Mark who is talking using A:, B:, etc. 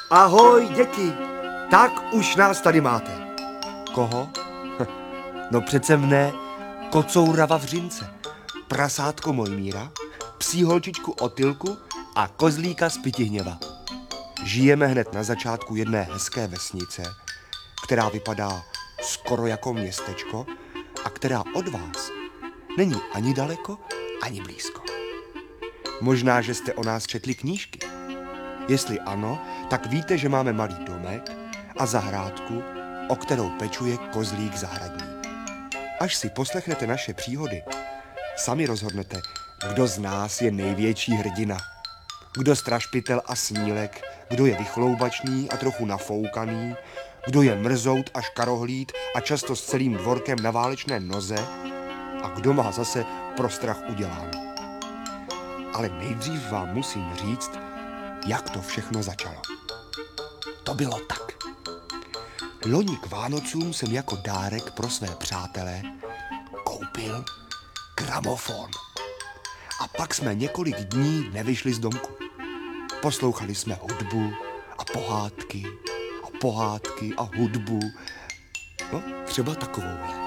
A: Ahoj, děti, tak už nás tady máte. Koho? No přece mne, kocoura Vavřince, prasátko Mojmíra, psí holčičku Otylku a kozlíka z Pitihněva. Žijeme hned na začátku jedné hezké vesnice, která vypadá skoro jako městečko a která od vás není ani daleko, ani blízko. Možná, že jste o nás četli knížky. Jestli ano, tak víte, že máme malý domek a zahrádku, o kterou pečuje kozlík zahradník. Až si poslechnete naše příhody, sami rozhodnete, kdo z nás je největší hrdina. Kdo strašpitel a snílek, kdo je vychloubačný a trochu nafoukaný, kdo je mrzout a škarohlíd a často s celým dvorkem na válečné noze a kdo má zase pro strach uděláno. Ale nejdřív vám musím říct, jak to všechno začalo. To bylo tak. Loni k Vánocům jsem jako dárek pro své přátele koupil gramofon. A pak jsme několik dní nevyšli z domku. Poslouchali jsme hudbu a pohádky a hudbu. No, třeba takovouhle.